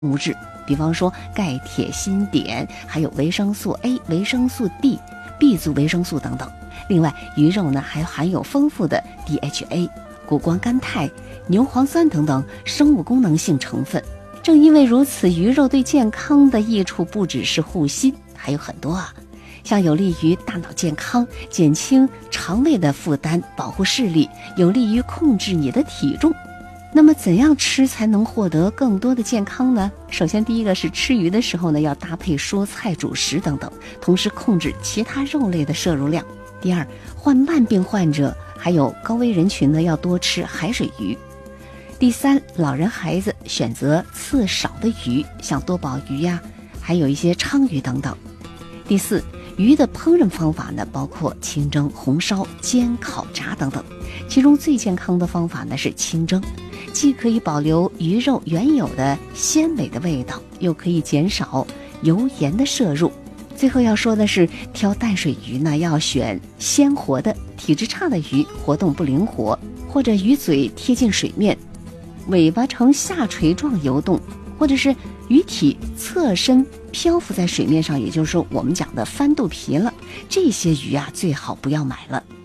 物质，比方说钙、铁、锌、碘，还有维生素 A、维生素 D、B 族维生素等等。另外，鱼肉呢还含有丰富的 DHA、谷胱甘肽、牛磺酸等等生物功能性成分。正因为如此，鱼肉对健康的益处不只是护心，还有很多啊，像有利于大脑健康，减轻肠胃的负担，保护视力，有利于控制你的体重。那么怎样吃才能获得更多的健康呢？首先第一个是吃鱼的时候呢，要搭配蔬菜、主食等等，同时控制其他肉类的摄入量。第二，患慢病患者还有高危人群呢，要多吃海水鱼。第三，老人孩子选择刺少的鱼，像多宝鱼呀，还有一些鲳鱼等等。第四，鱼的烹饪方法呢，包括清蒸、红烧、煎、烤、炸等等。其中最健康的方法呢是清蒸，既可以保留鱼肉原有的鲜美的味道，又可以减少油盐的摄入。最后要说的是，挑淡水鱼呢，要选鲜活的，体质差的鱼活动不灵活，或者鱼嘴贴近水面，尾巴呈下垂状游动，或者是鱼体侧身漂浮在水面上，也就是说我们讲的翻肚皮了，这些鱼啊最好不要买了。